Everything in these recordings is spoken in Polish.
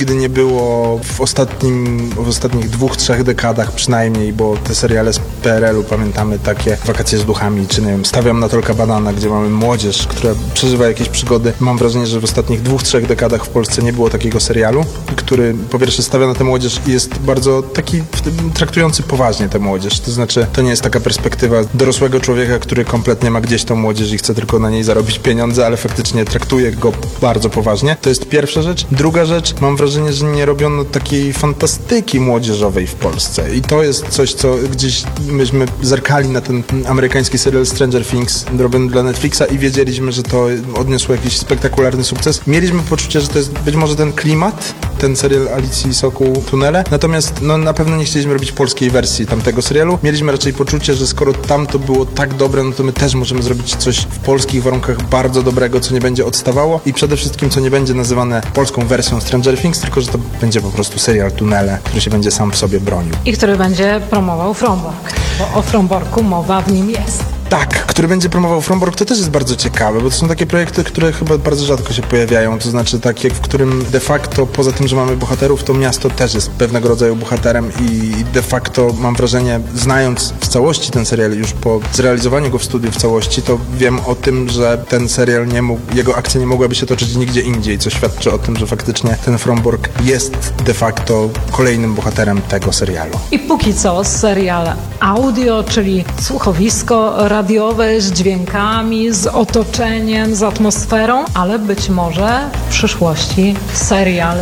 nigdy nie było w ostatnich 2-3 dekadach przynajmniej, bo te seriale z PRL-u pamiętamy, takie Wakacje z duchami, czy nie wiem, Stawiam na Tolka Banana, gdzie mamy młodzież, która przeżywa jakieś przygody. Mam wrażenie, że w ostatnich 2-3 dekadach w Polsce nie było takiego serialu, który po pierwsze stawia na tę młodzież i jest bardzo taki traktujący poważnie tę młodzież. To znaczy, to nie jest taka perspektywa dorosłego człowieka, który kompletnie ma gdzieś tą młodzież i chce tylko na niej zarobić pieniądze, ale faktycznie traktuje go bardzo poważnie. To jest pierwsza rzecz. Druga rzecz, mam wrażenie, że nie robiono takiej fantastyki młodzieżowej w Polsce. I to jest coś, co gdzieś myśmy zerkali na ten amerykański serial Stranger Things robiony dla Netflixa i wiedzieliśmy, że to odniosło jakiś spektakularny sukces. Mieliśmy poczucie, że to jest być może ten klimat, ten serial Alicji Sokół Tunele. Natomiast na pewno nie chcieliśmy robić polskiej wersji tamtego serialu. Mieliśmy raczej poczucie, że skoro tam to było tak dobre, no to my też możemy zrobić coś w polskich warunkach bardzo dobrego, co nie będzie odstawało i przede wszystkim, co nie będzie nazywane polską wersją Stranger Things, tylko że to będzie po prostu serial Tunele, który się będzie sam w sobie bronił. I który będzie promował Frombork, bo o Fromborku mowa w nim jest. Tak, który będzie promował Frombork, to też jest bardzo ciekawe, bo to są takie projekty, które chyba bardzo rzadko się pojawiają, to znaczy takie, w którym de facto poza tym, że mamy bohaterów, to miasto też jest pewnego rodzaju bohaterem i de facto mam wrażenie, znając w całości ten serial, już po zrealizowaniu go w studiu w całości, to wiem o tym, że ten serial jego akcja nie mogłaby się toczyć nigdzie indziej, co świadczy o tym, że faktycznie ten Frombork jest de facto kolejnym bohaterem tego serialu. I póki co serial audio, czyli słuchowisko radiowe z dźwiękami, z otoczeniem, z atmosferą, ale być może w przyszłości serial.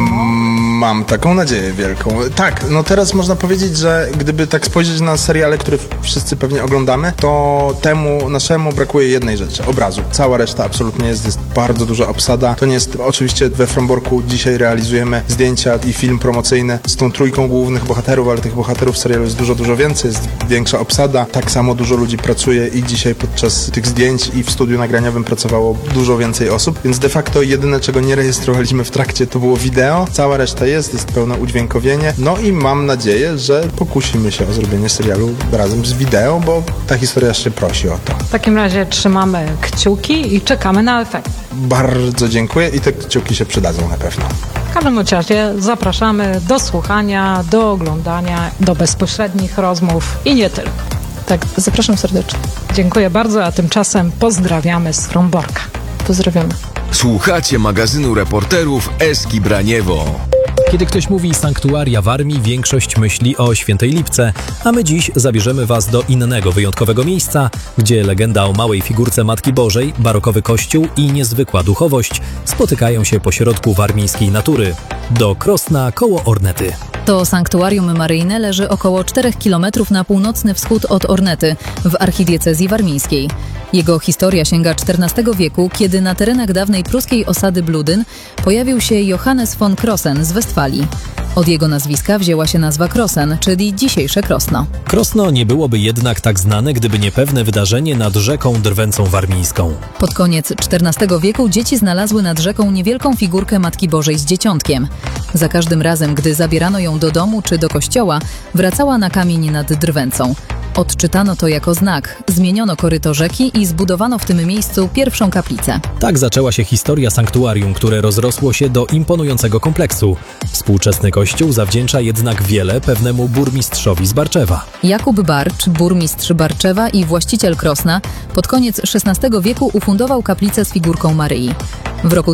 Mam taką nadzieję wielką. Tak, no teraz można powiedzieć, że gdyby tak spojrzeć na seriale, które wszyscy pewnie oglądamy, to temu naszemu brakuje jednej rzeczy, obrazu. Cała reszta absolutnie jest bardzo duża obsada. To nie jest, oczywiście we Fromborku dzisiaj realizujemy zdjęcia i film promocyjny z tą trójką głównych bohaterów, ale tych bohaterów w serialu jest dużo więcej, jest większa obsada. Tak samo dużo ludzi pracuje i dzisiaj podczas tych zdjęć i w studiu nagraniowym pracowało dużo więcej osób, więc de facto jedyne, czego nie rejestrowaliśmy w trakcie, to było wideo. Cała reszta jest pełne udźwiękowienie. No i mam nadzieję, że pokusimy się o zrobienie serialu razem z wideo, bo ta historia się prosi o to. W takim razie trzymamy kciuki i czekamy na efekt. Bardzo dziękuję i te kciuki się przydadzą na pewno. W każdym razie zapraszamy do słuchania, do oglądania, do bezpośrednich rozmów i nie tylko. Tak, zapraszam serdecznie. Dziękuję bardzo, a tymczasem pozdrawiamy z Fromborka. Pozdrawiamy. Słuchacie magazynu reporterów Eski Braniewo. Kiedy ktoś mówi sanktuaria w Armii, większość myśli o Świętej Lipce, a my dziś zabierzemy Was do innego, wyjątkowego miejsca, gdzie legenda o małej figurce Matki Bożej, barokowy kościół i niezwykła duchowość spotykają się pośrodku warmińskiej natury. Do Krosna koło Ornety. To sanktuarium maryjne leży około 4 km na północny wschód od Ornety, w archidiecezji warmińskiej. Jego historia sięga XIV wieku, kiedy na terenach dawnej pruskiej osady Bludyn pojawił się Johannes von Krossen z Westfalii. Od jego nazwiska wzięła się nazwa Krossen, czyli dzisiejsze Krosno. Krosno nie byłoby jednak tak znane, gdyby nie pewne wydarzenie nad rzeką Drwęcą Warmińską. Pod koniec XIV wieku dzieci znalazły nad rzeką niewielką figurkę Matki Bożej z dzieciątkiem. Za każdym razem, gdy zabierano ją do domu czy do kościoła, wracała na kamień nad Drwęcą. Odczytano to jako znak, zmieniono koryto rzeki i zbudowano w tym miejscu pierwszą kaplicę. Tak zaczęła się historia sanktuarium, które rozrosło się do imponującego kompleksu. Współczesny kościół zawdzięcza jednak wiele pewnemu burmistrzowi z Barczewa. Jakub Barcz, burmistrz Barczewa i właściciel Krosna, pod koniec XVI wieku ufundował kaplicę z figurką Maryi. W roku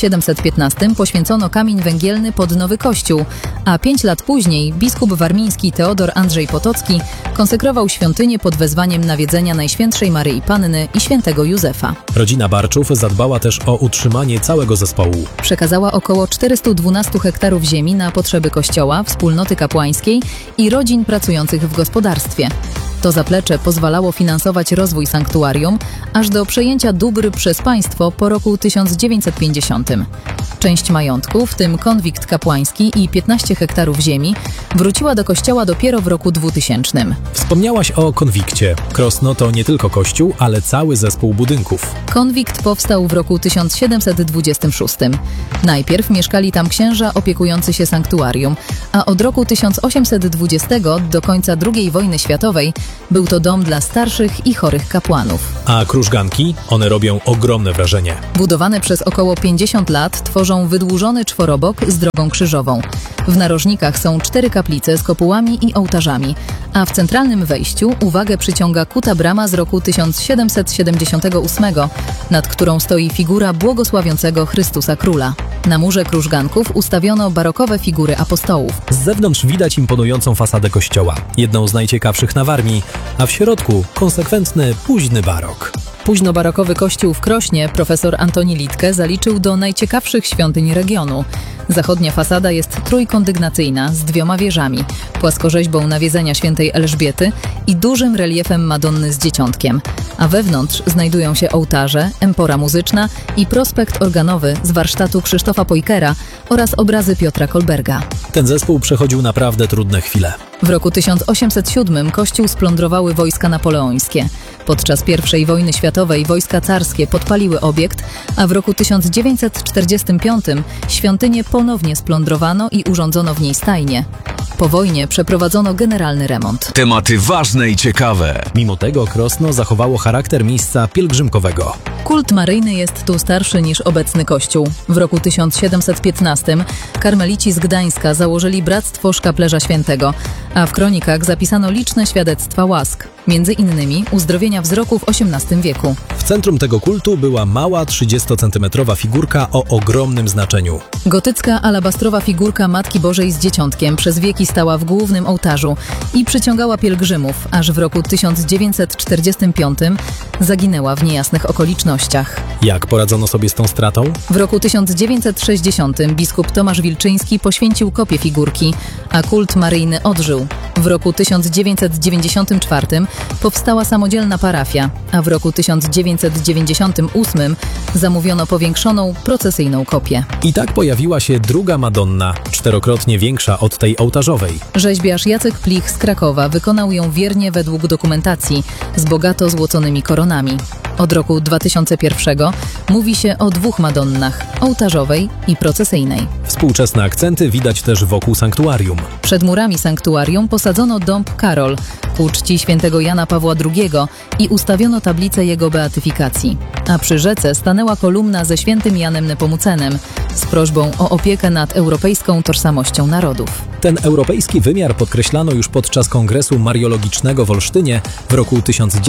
1715 poświęcono kamień węgielny pod nowy kościół, a 5 lat później biskup warmiński Teodor Andrzej Potocki konsekrował świątynię pod wezwaniem nawiedzenia Najświętszej Maryi Panny i świętego Józefa. Rodzina Barczów zadbała też o utrzymanie całego zespołu. Przekazała około 412 hektarów ziemi na potrzeby kościoła, wspólnoty kapłańskiej i rodzin pracujących w gospodarstwie. To zaplecze pozwalało finansować rozwój sanktuarium aż do przejęcia dóbr przez państwo po roku 1950. Część majątku, w tym konwikt kapłański i 15 hektarów ziemi, wróciła do kościoła dopiero w roku 2000. Wspomniałaś o konwikcie. Krosno to nie tylko kościół, ale cały zespół budynków. Konwikt powstał w roku 1726. Najpierw mieszkali tam księża opiekujący się sanktuarium, a od roku 1820 do końca II wojny światowej Był to dom dla starszych i chorych kapłanów. A krużganki? One robią ogromne wrażenie. Budowane przez około 50 lat tworzą wydłużony czworobok z drogą krzyżową. W narożnikach są 4 kaplice z kopułami i ołtarzami, a w centralnym wejściu uwagę przyciąga kuta brama z roku 1778, nad którą stoi figura błogosławiącego Chrystusa Króla. Na murze krużganków ustawiono barokowe figury apostołów. Z zewnątrz widać imponującą fasadę kościoła, jedną z najciekawszych na Warmii, a w środku konsekwentny, późny barok. Późnobarokowy kościół w Krośnie profesor Antoni Litke zaliczył do najciekawszych świątyń regionu. Zachodnia fasada jest trójkondygnacyjna z 2 wieżami, płaskorzeźbą nawiedzenia świętej Elżbiety i dużym reliefem Madonny z Dzieciątkiem, a wewnątrz znajdują się ołtarze, empora muzyczna i prospekt organowy z warsztatu Krzysztofa Pojkera oraz obrazy Piotra Kolberga. Ten zespół przechodził naprawdę trudne chwile. W roku 1807 kościół splądrowały wojska napoleońskie. Podczas I wojny światowej wojska carskie podpaliły obiekt, a w roku 1945 świątynię ponownie splądrowano i urządzono w niej stajnie. Po wojnie przeprowadzono generalny remont. Tematy ważne i ciekawe. Mimo tego Krosno zachowało charakter miejsca pielgrzymkowego. Kult maryjny jest tu starszy niż obecny kościół. W roku 1715 karmelici z Gdańska założyli Bractwo Szkaplerza Świętego, a w kronikach zapisano liczne świadectwa łask, między innymi uzdrowienia wzroku w XVIII wieku. W centrum tego kultu była mała 30-centymetrowa figurka o ogromnym znaczeniu. Gotycka alabastrowa figurka Matki Bożej z Dzieciątkiem przez wieki stała w głównym ołtarzu i przyciągała pielgrzymów, aż w roku 1945 zaginęła w niejasnych okolicznościach. Jak poradzono sobie z tą stratą? W roku 1960 biskup Tomasz Wilczyński poświęcił kopię figurki, a kult maryjny odżył. W roku 1994 powstała samodzielna parafia, a w roku 1998 zamówiono powiększoną, procesyjną kopię. I tak pojawiła się druga Madonna, 4-krotnie większa od tej ołtarzowej. Rzeźbiarz Jacek Plich z Krakowa wykonał ją wiernie według dokumentacji, z bogato złoconymi koronami. Od roku 2001 mówi się o 2 Madonnach, ołtarzowej i procesyjnej. Współczesne akcenty widać też wokół sanktuarium. Przed murami sanktuarium posadzono dąb Karol ku czci świętego Jana Pawła II i ustawiono tablicę jego beatyfikacji. A przy rzece stanęła kolumna ze świętym Janem Nepomucenem z prośbą o opiekę nad europejską tożsamością narodów. Ten europejski wymiar podkreślano już podczas Kongresu Mariologicznego w Olsztynie w roku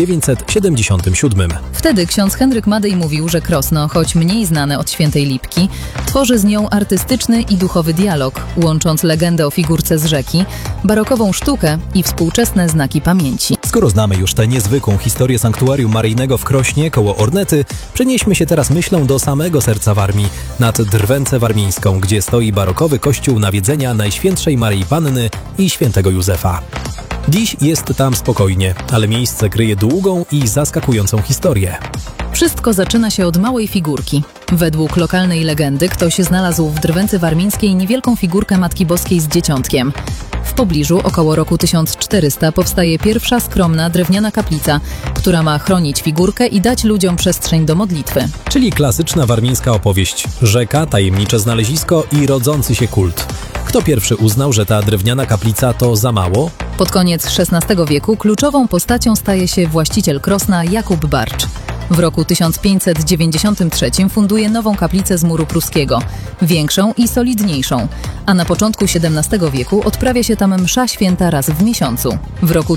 1977. Wtedy ksiądz Henryk Madej mówił, że Krosno, choć mniej znane od Świętej Lipki, tworzy z nią artystyczny i duchowy dialog, łącząc legendę o figurce z rzeki, barokową sztukę i współczesne znaki pamięci. Skoro znamy już tę niezwykłą historię sanktuarium maryjnego w Krośnie koło Ornety, przenieśmy się teraz myślą do samego serca Warmii, nad Drwęcę Warmińską, gdzie stoi barokowy kościół nawiedzenia Najświętszej Maryi Panny i świętego Józefa. Dziś jest tam spokojnie, ale miejsce kryje długą i zaskakującą historię. Wszystko zaczyna się od małej figurki. Według lokalnej legendy ktoś znalazł w Drwęcy Warmińskiej niewielką figurkę Matki Boskiej z Dzieciątkiem. W pobliżu, około roku 1400, powstaje pierwsza skromna drewniana kaplica, która ma chronić figurkę i dać ludziom przestrzeń do modlitwy. Czyli klasyczna warmińska opowieść. Rzeka, tajemnicze znalezisko i rodzący się kult. Kto pierwszy uznał, że ta drewniana kaplica to za mało? Pod koniec XVI wieku kluczową postacią staje się właściciel Krosna Jakub Barcz. W roku 1593 funduje nową kaplicę z muru pruskiego, większą i solidniejszą, a na początku XVII wieku odprawia się tam msza święta raz w miesiącu. W roku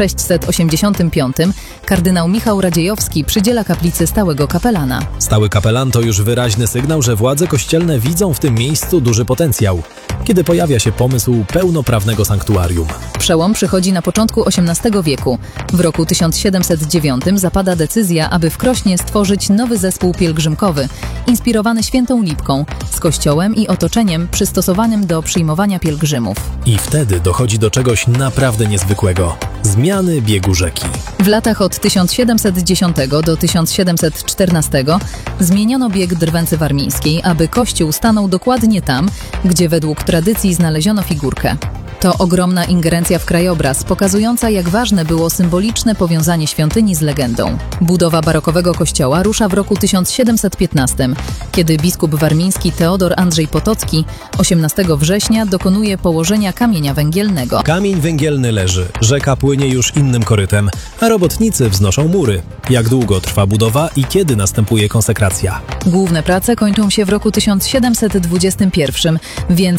1685 kardynał Michał Radziejowski przydziela kaplicy stałego kapelana. Stały kapelan to już wyraźny sygnał, że władze kościelne widzą w tym miejscu duży potencjał, kiedy pojawia się pomysł pełnoprawnego sanktuarium. Przełom przychodzi na początku XVIII wieku. W roku 1709 zapada decyzja, aby w Krośnie stworzyć nowy zespół pielgrzymkowy, inspirowany Świętą Lipką, z kościołem i otoczeniem przystosowanym do przyjmowania pielgrzymów. I wtedy dochodzi do czegoś naprawdę niezwykłego – zmiany biegu rzeki. W latach od 1710 do 1714 zmieniono bieg Drwęcy Warmińskiej, aby kościół stanął dokładnie tam, gdzie według tradycji znaleziono figurkę. To ogromna ingerencja w krajobraz, pokazująca, jak ważne było symboliczne powiązanie świątyni z legendą. Budowa barokowego kościoła rusza w roku 1715, kiedy biskup warmiński Teodor Andrzej Potocki 18 września dokonuje położenia kamienia węgielnego. Kamień węgielny leży, rzeka płynie już innym korytem, a robotnicy wznoszą mury. Jak długo trwa budowa i kiedy następuje konsekracja? Główne prace kończą się w roku 1721, więc